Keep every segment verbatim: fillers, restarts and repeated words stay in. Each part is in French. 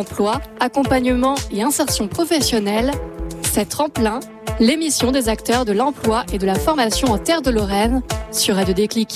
l'emploi, accompagnement et insertion professionnelle, c'est Tremplin, l'émission des acteurs de l'emploi et de la formation en Terre de Lorraine sur Radio Déclic.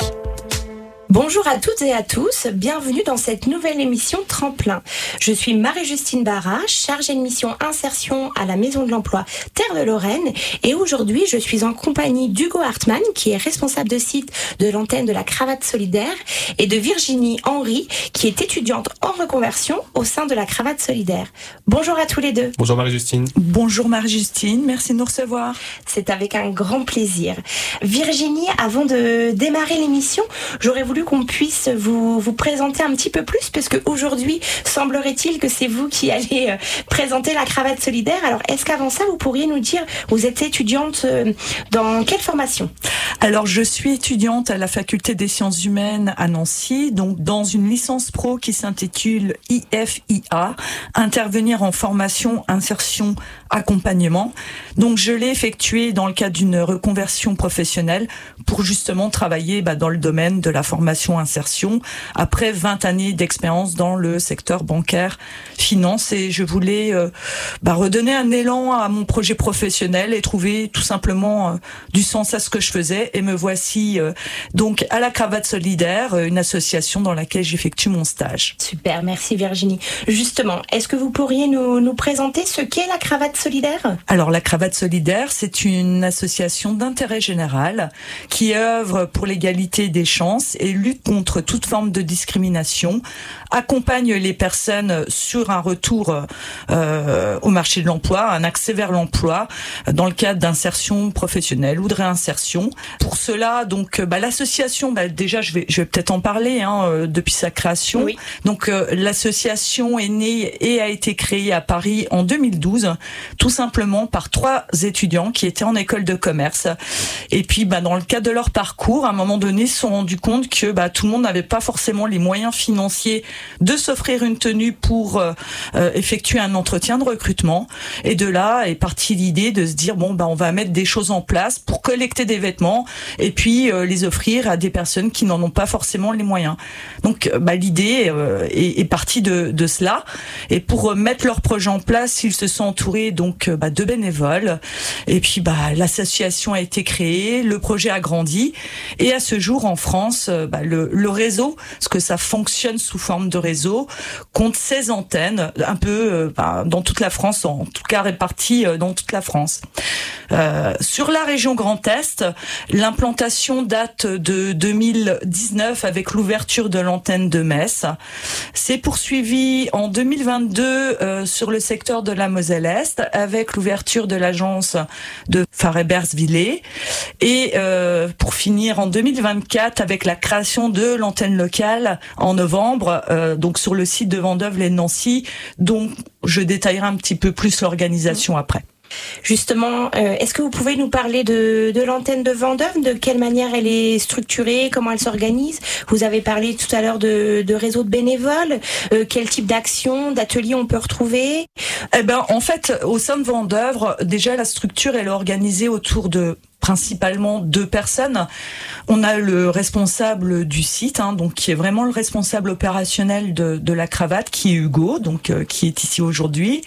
Bonjour à toutes et à tous, bienvenue dans cette nouvelle émission Tremplin. Je suis Marie-Justine Barra, chargée de mission insertion à la Maison de l'Emploi Terre de Lorraine, et aujourd'hui je suis en compagnie d'Hugo Hartmann qui est responsable de site de l'antenne de la Cravate Solidaire et de Virginie Henry qui est étudiante en reconversion au sein de la Cravate Solidaire. Bonjour à tous les deux. Bonjour Marie-Justine. Bonjour Marie-Justine, merci de nous recevoir. C'est avec un grand plaisir. Virginie, avant de démarrer l'émission, j'aurais voulu qu'on puisse vous, vous présenter un petit peu plus, parce qu'aujourd'hui, semblerait-il que c'est vous qui allez euh, présenter la Cravate Solidaire. Alors, est-ce qu'avant ça, vous pourriez nous dire, vous êtes étudiante euh, dans quelle formation ? Alors, je suis étudiante à la Faculté des Sciences Humaines à Nancy, donc dans une licence pro qui s'intitule I F I A, intervenir en formation, insertion, accompagnement. Donc, je l'ai effectuée dans le cadre d'une reconversion professionnelle pour justement travailler bah, dans le domaine de la formation insertion après vingt années d'expérience dans le secteur bancaire, finance, et je voulais euh, bah, redonner un élan à mon projet professionnel et trouver tout simplement euh, du sens à ce que je faisais, et me voici euh, donc à la Cravate Solidaire, une association dans laquelle j'effectue mon stage. Super, merci Virginie. Justement, est-ce que vous pourriez nous, nous présenter ce qu'est la Cravate Solidaire ? Alors la Cravate Solidaire, c'est une association d'intérêt général qui œuvre pour l'égalité des chances et lutte contre toute forme de discrimination, accompagne les personnes sur un retour euh, au marché de l'emploi, un accès vers l'emploi dans le cadre d'insertion professionnelle ou de réinsertion. Pour cela, donc, bah, l'association, bah, déjà, je vais, je vais peut-être en parler hein, euh, depuis sa création. Oui. Donc, euh, l'association est née et a été créée à Paris en deux mille douze, tout simplement par trois étudiants qui étaient en école de commerce. Et puis, bah, dans le cadre de leur parcours, à un moment donné, ils se sont rendus compte que bah, tout le monde n'avait pas forcément les moyens financiers de s'offrir une tenue pour euh, euh, effectuer un entretien de recrutement. Et de là est partie l'idée de se dire bon bah on va mettre des choses en place pour collecter des vêtements et puis euh, les offrir à des personnes qui n'en ont pas forcément les moyens. Donc bah l'idée euh, est, est partie de, de cela. Et pour mettre leur projet en place, ils se sont entourés donc bah, de bénévoles. Et puis bah l'association a été créée, le projet a grandi, et à ce jour en France, bah, le, le réseau, parce que ça fonctionne sous forme de réseau, compte seize antennes, un peu euh, bah, dans toute la France, en tout cas réparties euh, dans toute la France. Euh, sur la région Grand Est, l'implantation date de deux mille dix-neuf avec l'ouverture de l'antenne de Metz. C'est poursuivi en deux mille vingt-deux euh, sur le secteur de la Moselle-Est avec l'ouverture de l'agence de Farebersville, et euh, pour finir en deux mille vingt-quatre avec la création de l'antenne locale en novembre, euh, donc sur le site de Vendôme et de Nancy, dont je détaillerai un petit peu plus l'organisation après. Justement, euh, est-ce que vous pouvez nous parler de, de l'antenne de Vendôme, de quelle manière elle est structurée, comment elle s'organise ? Vous avez parlé tout à l'heure de, de réseau de bénévoles, euh, quel type d'actions, d'ateliers on peut retrouver ? Eh ben, en fait, au sein de Vendœuvre, déjà la structure elle est organisée autour de principalement deux personnes. On a le responsable du site, hein, donc qui est vraiment le responsable opérationnel de, de la Cravate, qui est Hugo, donc euh, qui est ici aujourd'hui.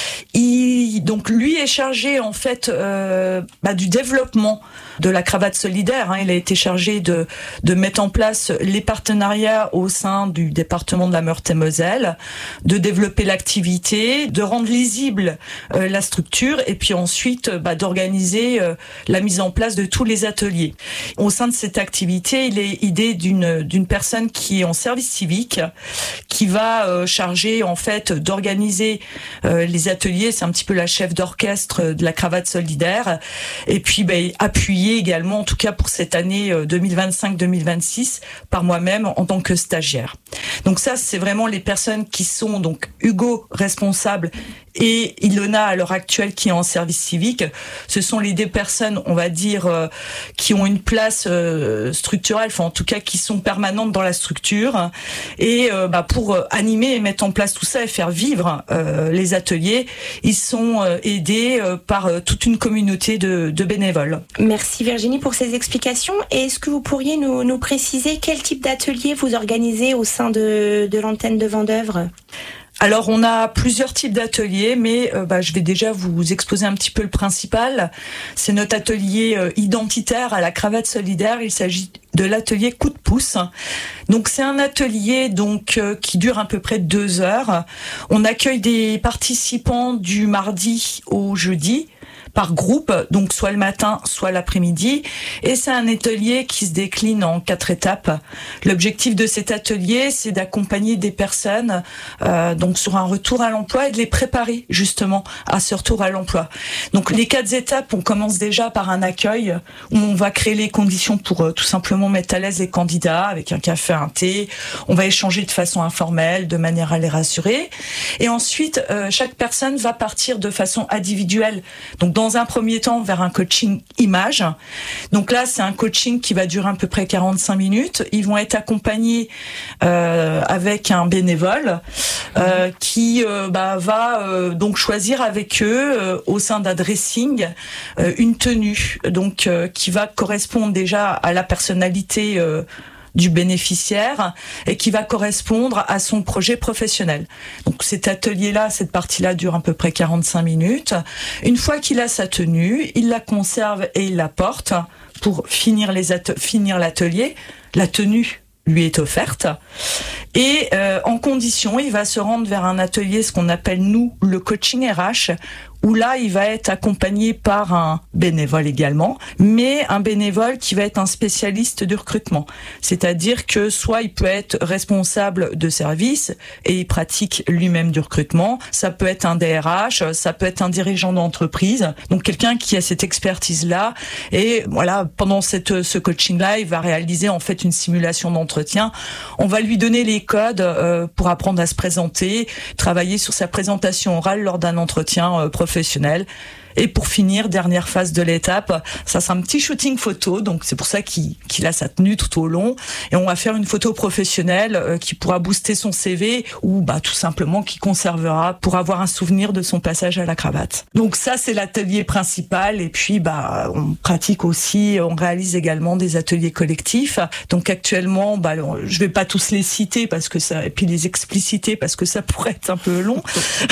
Il, donc lui est chargé en fait euh, bah, du développement de la Cravate Solidaire. Hein. Il a été chargé de de mettre en place les partenariats au sein du département de la Meurthe-et-Moselle, de développer l'activité, de rendre lisible euh, la structure, et puis ensuite bah, d'organiser euh, la mise en place de tous les ateliers. Au sein de cette activité, il est idée d'une d'une personne qui est en service civique, qui va euh, charger en fait d'organiser euh, les ateliers. C'est un petit peu la chef d'orchestre de la Cravate Solidaire, et puis bah, appuyer également, en tout cas pour cette année deux mille vingt-cinq deux mille vingt-six, par moi-même en tant que stagiaire. Donc ça, c'est vraiment les personnes qui sont donc Hugo responsable et Ilona à l'heure actuelle qui est en service civique. Ce sont les deux personnes, on va dire, euh, qui ont une place euh, structurelle, enfin en tout cas qui sont permanentes dans la structure, et euh, bah, pour euh, animer et mettre en place tout ça et faire vivre euh, les ateliers, ils sont euh, aidés euh, par euh, toute une communauté de, de bénévoles. Merci Virginie pour ces explications. Et est-ce que vous pourriez nous, nous préciser quel type d'atelier vous organisez au sein de, de l'antenne de Vendœuvre ? Alors, on a plusieurs types d'ateliers, mais euh, bah, je vais déjà vous exposer un petit peu le principal. C'est notre atelier euh, identitaire à la cravate solidaire. Il s'agit de l'atelier coup de pouce. Donc, c'est un atelier donc euh, qui dure à peu près deux heures. On accueille des participants du mardi au jeudi, par groupe, donc soit le matin, soit l'après-midi. Et c'est un atelier qui se décline en quatre étapes. L'objectif de cet atelier, c'est d'accompagner des personnes euh, donc sur un retour à l'emploi et de les préparer justement à ce retour à l'emploi. Donc les quatre étapes, on commence déjà par un accueil où on va créer les conditions pour euh, tout simplement mettre à l'aise les candidats avec un café, un thé. On va échanger de façon informelle, de manière à les rassurer. Et ensuite, euh, chaque personne va partir de façon individuelle. Donc dans Dans un premier temps, vers un coaching image. Donc là, c'est un coaching qui va durer à peu près quarante-cinq minutes. Ils vont être accompagnés euh, avec un bénévole euh, qui euh, bah, va euh, donc choisir avec eux, euh, au sein d'un dressing, euh, une tenue donc euh, qui va correspondre déjà à la personnalité euh, du bénéficiaire et qui va correspondre à son projet professionnel. Donc cet atelier-là, cette partie-là dure à peu près quarante-cinq minutes. Une fois qu'il a sa tenue, il la conserve et il la porte pour finir, les at- finir l'atelier. La tenue lui est offerte. Et euh, en condition, il va se rendre vers un atelier, ce qu'on appelle, nous, le coaching R H, où là, il va être accompagné par un bénévole également, mais un bénévole qui va être un spécialiste du recrutement. C'est-à-dire que soit il peut être responsable de service et il pratique lui-même du recrutement, ça peut être un D R H, ça peut être un dirigeant d'entreprise, donc quelqu'un qui a cette expertise-là. Et voilà, pendant cette, ce coaching-là, il va réaliser en fait une simulation d'entretien. On va lui donner les codes euh, pour apprendre à se présenter, travailler sur sa présentation orale lors d'un entretien euh, professionnel. professionnel. Et pour finir, dernière phase de l'étape, ça c'est un petit shooting photo, donc c'est pour ça qu'il, qu'il a sa tenue tout au long. Et on va faire une photo professionnelle euh, qui pourra booster son C V ou bah tout simplement qui conservera pour avoir un souvenir de son passage à la cravate. Donc ça c'est l'atelier principal. Et puis bah on pratique aussi, on réalise également des ateliers collectifs. Donc actuellement, bah je vais pas tous les citer parce que ça et puis les expliciter parce que ça pourrait être un peu long.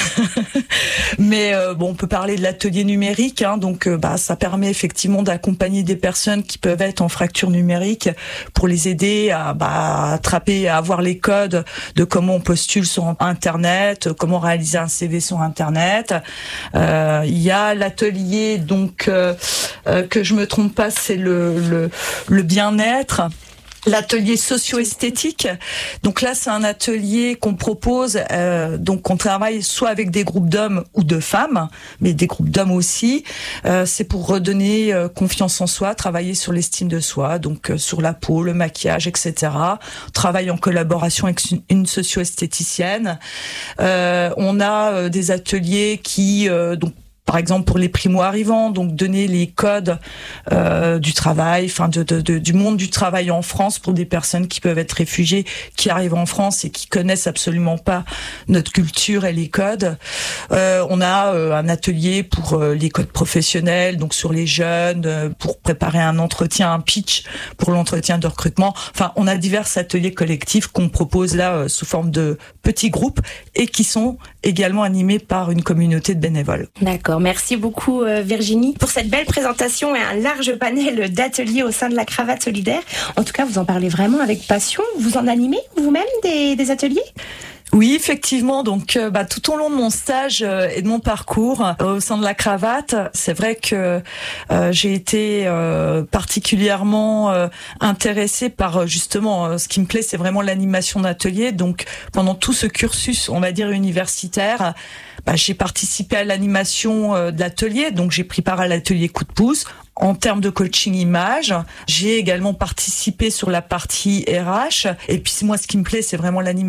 Mais euh, bon, on peut parler de l'atelier numérique, hein, donc euh, bah ça permet effectivement d'accompagner des personnes qui peuvent être en fracture numérique pour les aider à bah, attraper, à avoir les codes de comment on postule sur Internet, comment réaliser un C V sur Internet. Euh, il y a l'atelier donc euh, euh, que je me trompe pas, c'est le le, le bien-être. L'atelier socio-esthétique. Donc là, c'est un atelier qu'on propose. Euh, donc, on travaille soit avec des groupes d'hommes ou de femmes, mais des groupes d'hommes aussi. Euh, c'est pour redonner euh, confiance en soi, travailler sur l'estime de soi, donc euh, sur la peau, le maquillage, et cetera. On travaille en collaboration avec une, une socio-esthéticienne. Euh, on a euh, des ateliers qui euh, donc par exemple pour les primo-arrivants, donc donner les codes euh, du travail, enfin de, de, de, du monde du travail en France pour des personnes qui peuvent être réfugiées, qui arrivent en France et qui connaissent absolument pas notre culture et les codes. Euh, on a euh, un atelier pour euh, les codes professionnels, donc sur les jeunes, euh, pour préparer un entretien, un pitch pour l'entretien de recrutement. Enfin, on a divers ateliers collectifs qu'on propose là euh, sous forme de petits groupes et qui sont également animés par une communauté de bénévoles. D'accord. Merci beaucoup euh, Virginie pour cette belle présentation et un large panel d'ateliers au sein de la cravate solidaire. En tout cas, vous en parlez vraiment avec passion. Vous en animez vous-même des, des ateliers ? Oui, effectivement. Donc, euh, bah, tout au long de mon stage euh, et de mon parcours euh, au sein de la cravate, c'est vrai que euh, j'ai été euh, particulièrement euh, intéressée par justement euh, ce qui me plaît, c'est vraiment l'animation d'ateliers. Donc, pendant tout ce cursus, on va dire universitaire, bah, j'ai participé à l'animation euh, de l'atelier. Donc, j'ai pris part à l'atelier coup de pouce. En termes de coaching image, j'ai également participé sur la partie R H. Et puis moi, ce qui me plaît, c'est vraiment l'animation